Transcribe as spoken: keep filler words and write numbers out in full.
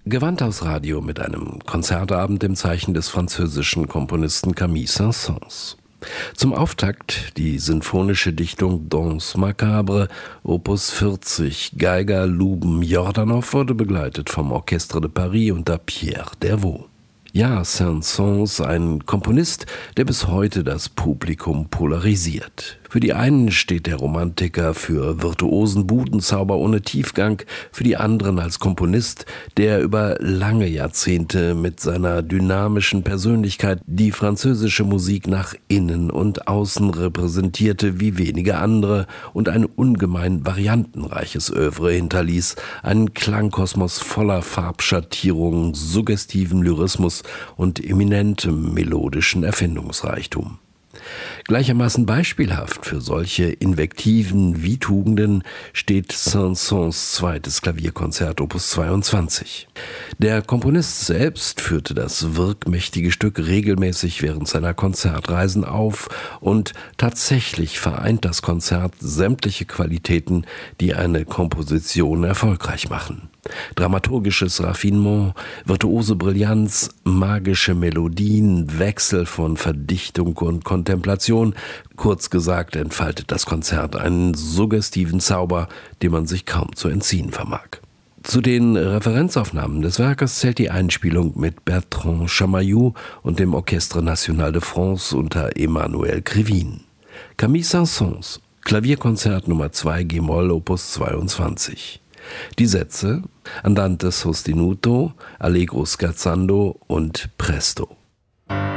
Gewandhausradio mit einem Konzertabend im Zeichen des französischen Komponisten Camille Saint-Saëns. Zum Auftakt die sinfonische Dichtung Danse macabre, Opus vierzig, Geiger Louben Jordanov, wurde begleitet vom Orchestre de Paris unter Pierre Dervaux. Ja, Saint-Saëns, ein Komponist, der bis heute das Publikum polarisiert. Für die einen steht der Romantiker für virtuosen Budenzauber ohne Tiefgang, für die anderen als Komponist, der über lange Jahrzehnte mit seiner dynamischen Persönlichkeit die französische Musik nach innen und außen repräsentierte wie wenige andere und ein ungemein variantenreiches Œuvre hinterließ, einen Klangkosmos voller Farbschattierung, suggestiven Lyrismus und eminentem melodischen Erfindungsreichtum. Gleichermaßen beispielhaft für solche Invektiven wie Tugenden steht Saint-Saëns zweites Klavierkonzert Opus zweiundzwanzig. Der Komponist selbst führte das wirkmächtige Stück regelmäßig während seiner Konzertreisen auf und tatsächlich vereint das Konzert sämtliche Qualitäten, die eine Komposition erfolgreich machen. Dramaturgisches Raffinement, virtuose Brillanz, magische Melodien, Wechsel von Verdichtung und Kontemplation. Kurz gesagt entfaltet das Konzert einen suggestiven Zauber, dem man sich kaum zu entziehen vermag. Zu den Referenzaufnahmen des Werkes zählt die Einspielung mit Bertrand Chamayou und dem Orchestre National de France unter Emmanuel Krivine. Camille Saint-Saëns, Klavierkonzert Nummer zwei G-Moll Opus zweiundzwanzig. Die Sätze Andante sostenuto, Allegro scherzando und Presto.